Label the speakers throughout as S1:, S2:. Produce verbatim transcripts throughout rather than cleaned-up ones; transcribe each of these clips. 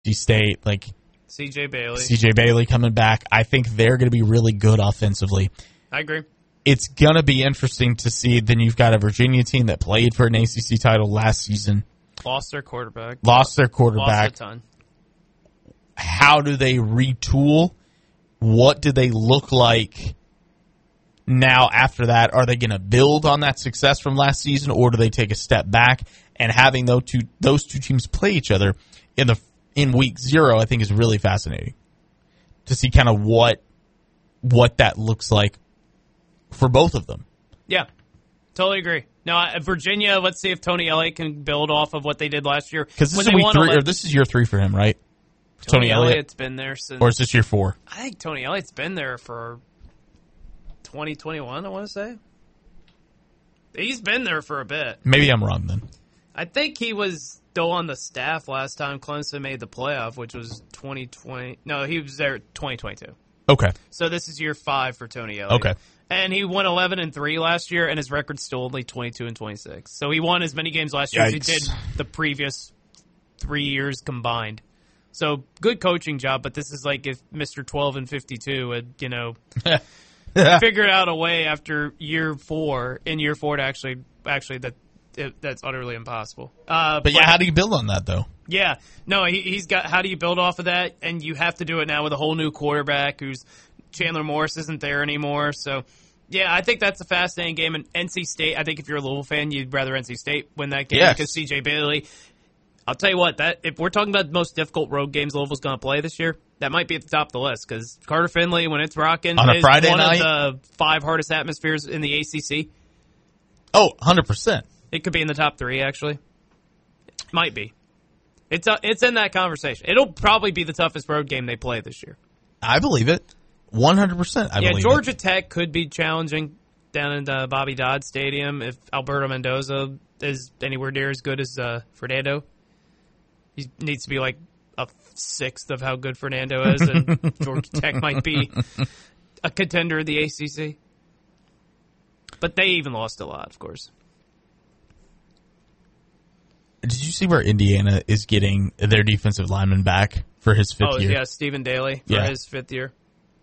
S1: State, like
S2: C J Bailey.
S1: C J Bailey coming back. I think they're going to be really good offensively.
S2: I agree.
S1: It's going to be interesting to see. Then you've got a Virginia team that played for an A C C title last season.
S2: Lost their quarterback.
S1: Lost their quarterback.
S2: Lost a ton.
S1: How do they retool? What do they look like now after that? Are they going to build on that success from last season, or do they take a step back? And having those two those two teams play each other in the in week zero, I think is really fascinating to see kind of what what that looks like for both of them.
S2: Yeah, totally agree. Now, Virginia, let's see if Tony Elliott can build off of what they did last year.
S1: Because this, this is year three for him, right?
S2: Tony, Tony Elliott. Elliott's been there since...
S1: Or is this year four?
S2: I think Tony Elliott's been there for twenty twenty-one, I want to say. He's been there for a bit.
S1: Maybe I'm wrong then.
S2: I think he was still on the staff last time Clemson made the playoff, which was twenty twenty. No, he was there twenty twenty-two.
S1: Okay.
S2: So this is year five for Tony Elliott.
S1: Okay.
S2: And he won eleven and three last year, and his record's still only twenty-two and twenty-six. So he won as many games last year Yikes. as he did the previous three years combined. So good coaching job, but this is like if Mister twelve and fifty-two had, you know, figured out a way after year four, in year four to actually, actually that it, that's utterly impossible. Uh,
S1: but yeah, but, how do you build on that though?
S2: Yeah, no, he, he's got, how do you build off of that? And you have to do it now with a whole new quarterback who's, Chandler Morris isn't there anymore. So, yeah, I think that's a fascinating game. And N C State, I think if you're a Louisville fan, you'd rather N C State win that game
S1: yes.
S2: because C J Bailey. I'll tell you what, that if we're talking about the most difficult road games Louisville's going to play this year, that might be at the top of the list because Carter Finley, when it's rocking,
S1: on a
S2: is
S1: Friday
S2: one
S1: night?
S2: of the five hardest atmospheres in the A C C.
S1: Oh, one hundred percent.
S2: It could be in the top three, actually. Might be. It's uh, it's in that conversation. It'll probably be the toughest road game they play this year.
S1: I believe it. one hundred percent I
S2: yeah,
S1: believe
S2: Georgia
S1: it.
S2: Tech could be challenging down in uh, Bobby Dodd Stadium if Alberto Mendoza is anywhere near as good as uh, Fernando. He needs to be like a sixth of how good Fernando is, and Georgia Tech might be a contender in the A C C. But they even lost a lot, of course.
S1: Did you see where Indiana is getting their defensive lineman back for his fifth
S2: oh,
S1: year?
S2: Oh, yeah, Stephen Daly for
S1: yeah.
S2: his fifth year.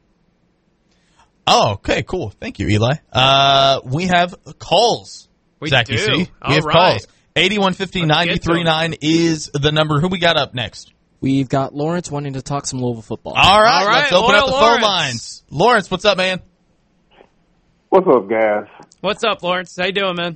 S1: Oh, okay, cool. Thank you, Eli. Uh, we have calls.
S2: We
S1: Zachy
S2: do.
S1: C. We
S2: All
S1: have
S2: right.
S1: calls. eighty-one fifty, ninety-three nine is the number. Who we got up next?
S3: We've got Lawrence wanting to talk some Louisville football.
S1: All right,
S2: All right
S1: let's open
S2: Loyal
S1: up the
S2: Lawrence.
S1: phone lines. Lawrence, what's up, man?
S4: What's up, guys?
S2: What's up, Lawrence? How you doing, man?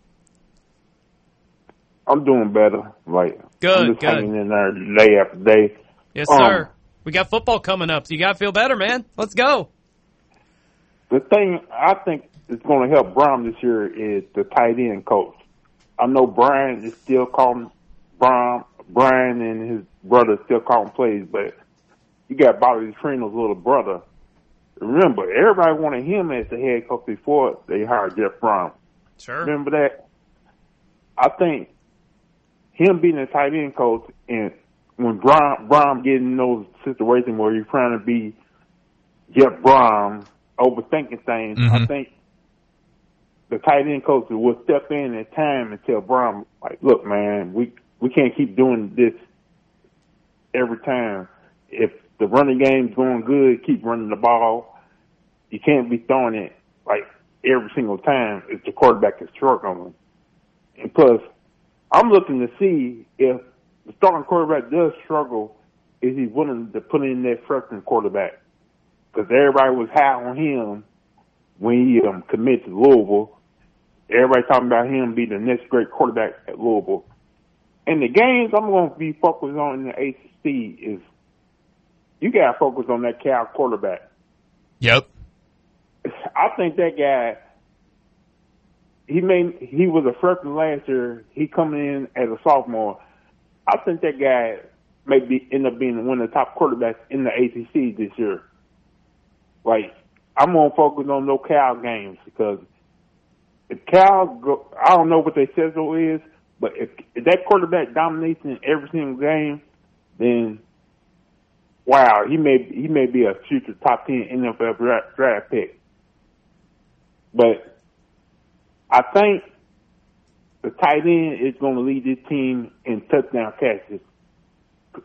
S4: I'm doing better. Like,
S2: Good,
S4: I'm just
S2: good.
S4: hanging in there day after day.
S2: Yes,
S4: Um,
S2: sir. We got football coming up, so you got to feel better, man. Let's go.
S4: The thing I think is going to help Brown this year is the tight end coach. I know Brian is still calling Brian, Brian and his brother still calling plays, but you got Bobby Petrino's little brother. Remember, everybody wanted him as the head coach before they hired Jeff Brown.
S2: Sure.
S4: Remember that? I think him being a tight end coach and when Brown, Brown getting in those situations where you're trying to be Jeff Brown, overthinking things,
S1: Mm-hmm.
S4: I think the tight end coach will step in at time and tell Brown, like, look, man, we we can't keep doing this every time. If the running game's going good, keep running the ball. You can't be throwing it like every single time if the quarterback is struggling. And plus, I'm looking to see if the starting quarterback does struggle, is he willing to put in that freshman quarterback? Because everybody was high on him when he um, committed to Louisville. Everybody talking about him being the next great quarterback at Louisville. And the games I'm going to be focused on in the A C C is you got to focus on that Cal quarterback.
S1: Yep.
S4: I think that guy, he made, he was a freshman last year. He coming in as a sophomore. I think that guy may be, end up being one of the top quarterbacks in the A C C this year. Like, I'm going to focus on those Cal games because if Cal, go, I don't know what their schedule is, but if, if that quarterback dominates in every single game, then wow, he may he may be a future top ten N F L draft, draft pick. But I think the tight end is going to lead this team in touchdown catches.